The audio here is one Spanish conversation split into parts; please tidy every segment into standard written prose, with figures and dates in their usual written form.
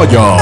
pollo.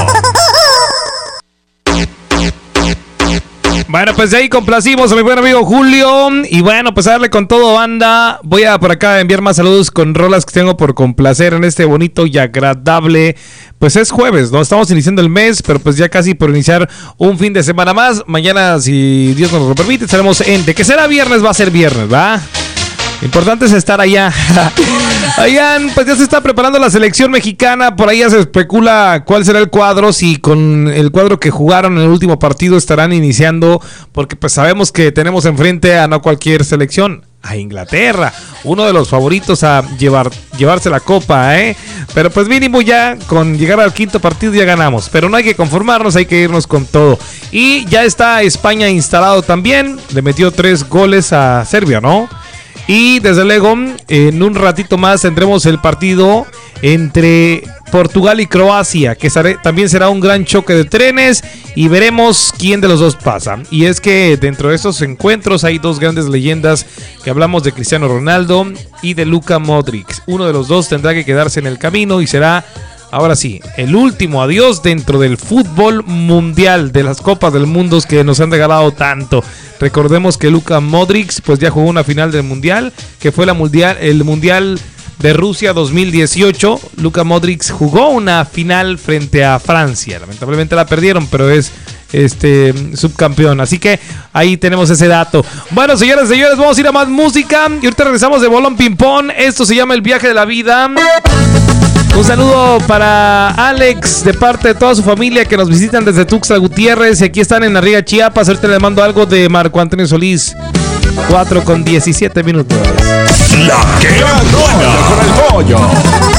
Bueno, pues de ahí complacimos a mi buen amigo Julio. Y bueno, pues a darle con todo, banda. Voy a por acá enviar más saludos con rolas que tengo por complacer en este bonito y agradable. Pues es jueves, ¿no? Estamos iniciando el mes, pero pues ya casi por iniciar un fin de semana más. Mañana, si Dios nos lo permite, estaremos de que será viernes, va a ser viernes, ¿va? Importante es estar allá. Allá, pues ya se está preparando la selección mexicana. Por ahí ya se especula cuál será el cuadro. Si con el cuadro que jugaron en el último partido estarán iniciando. Porque pues sabemos que tenemos enfrente a no cualquier selección, a Inglaterra, uno de los favoritos a llevarse la copa, ¿eh? Pero pues mínimo ya con llegar al quinto partido ya ganamos. Pero no hay que conformarnos, hay que irnos con todo. Y ya está España instalado también. Le metió 3 goles a Serbia, ¿no? Y desde luego, en un ratito más tendremos el partido entre Portugal y Croacia, que también será un gran choque de trenes y veremos quién de los dos pasa. Y es que dentro de esos encuentros hay 2 grandes leyendas, que hablamos de Cristiano Ronaldo y de Luka Modric. Uno de los dos tendrá que quedarse en el camino y será, ahora sí, el último adiós dentro del fútbol mundial, de las copas del mundo que nos han regalado tanto. Recordemos que Luka Modric pues ya jugó una final del mundial, que fue el mundial de Rusia 2018. Luka Modric jugó una final frente a Francia. Lamentablemente la perdieron, pero es subcampeón. Así que ahí tenemos ese dato. Bueno, señoras y señores, vamos a ir a más música. Y ahorita regresamos de Bolón Ping Pong. Esto se llama El Viaje de la Vida. Un saludo para Alex de parte de toda su familia que nos visitan desde Tuxtla Gutiérrez. Y aquí están en Arriba, Chiapas. Ahorita le mando algo de Marco Antonio Solís. 4:17. La que buena con el pollo.